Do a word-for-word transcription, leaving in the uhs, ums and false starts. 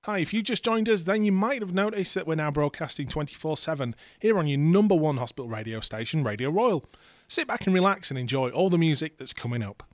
Hi, if you just joined us, then you might have noticed that we're now broadcasting twenty-four seven here on your number one hospital radio station, Radio Royal. Sit back and relax and enjoy all the music that's coming up.